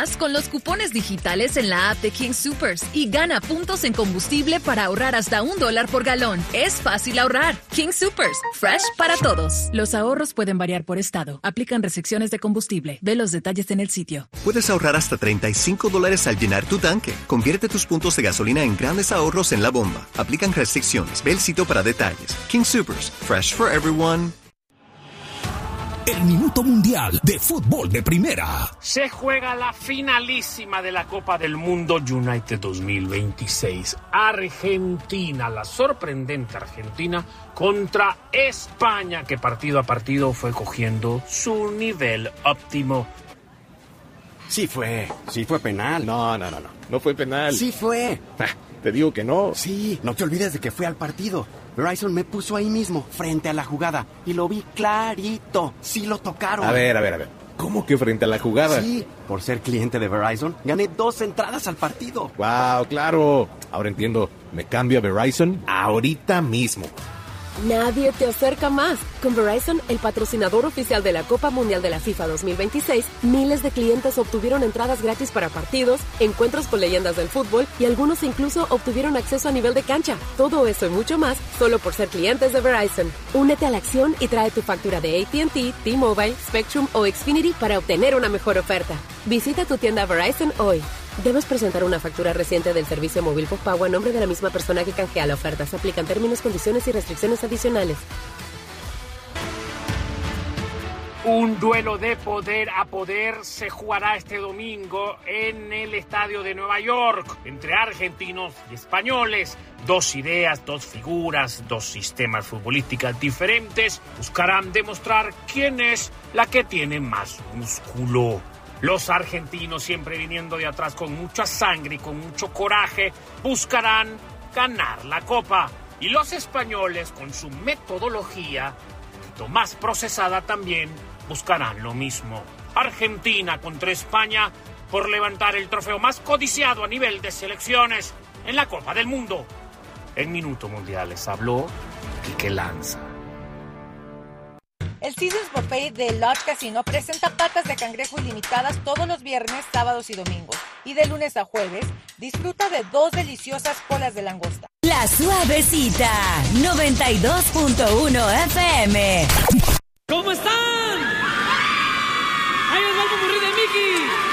más con los cupones digitales en la app de King Soopers y gana puntos en combustible para ahorrar hasta $1 por galón. Es fácil ahorrar. King Soopers, fresh para todos. Los ahorros pueden variar por estado. Aplican restricciones de combustible. Ve los detalles en el sitio. Puedes ahorrar hasta $35 al llenar tu tanque. Convierte tus puntos de gasolina en grandes ahorros en la bomba. Aplican restricciones. Ve el sitio para detalles. King Soopers, fresh for everyone. El Minuto Mundial de Fútbol de Primera. Se juega la finalísima de la Copa del Mundo United 2026. Argentina, la sorprendente Argentina contra España, que partido a partido fue cogiendo su nivel óptimo. Sí fue penal. No fue penal. Sí fue. Te digo que no. Sí, no te olvides de que fue al partido. Verizon me puso ahí mismo, frente a la jugada, y lo vi clarito. Sí lo tocaron. A ver. ¿Cómo que frente a la jugada? Sí, por ser cliente de Verizon, gané 2 entradas al partido. ¡Wow! ¡Claro! Ahora entiendo. Me cambio a Verizon ahorita mismo. Nadie te acerca más. Con Verizon, el patrocinador oficial de la Copa Mundial de la FIFA 2026, miles de clientes obtuvieron entradas gratis para partidos, encuentros con leyendas del fútbol y algunos incluso obtuvieron acceso a nivel de cancha. Todo eso y mucho más solo por ser clientes de Verizon. Únete a la acción y trae tu factura de AT&T, T-Mobile, Spectrum o Xfinity para obtener una mejor oferta. Visita tu tienda Verizon hoy. Debes presentar una factura reciente del servicio móvil postpago a nombre de la misma persona que canjea la oferta. Se aplican términos, condiciones y restricciones adicionales. Un duelo de poder a poder se jugará este domingo en el estadio de Nueva York entre argentinos y españoles. 2 ideas, 2 figuras, 2 sistemas futbolísticos diferentes buscarán demostrar quién es la que tiene más músculo. Los argentinos, siempre viniendo de atrás con mucha sangre y con mucho coraje, buscarán ganar la Copa. Y los españoles, con su metodología, un poquito más procesada también, buscarán lo mismo. Argentina contra España por levantar el trofeo más codiciado a nivel de selecciones en la Copa del Mundo. En Minuto Mundial les habló Quique Lanza. El Caesars Buffet de Lodge Casino presenta patas de cangrejo ilimitadas todos los viernes, sábados y domingos. Y de lunes a jueves, disfruta de 2 deliciosas colas de langosta. La Suavecita, 92.1 FM. ¿Cómo están? ¡Ahí os va el popurrí de Mickey!